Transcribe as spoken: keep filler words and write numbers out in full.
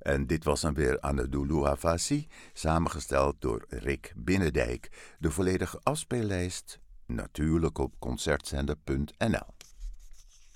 En dit was dan weer Anadolu Havasi, samengesteld door Rick Binnendijk. De volledige afspeellijst natuurlijk op concertzender punt n l.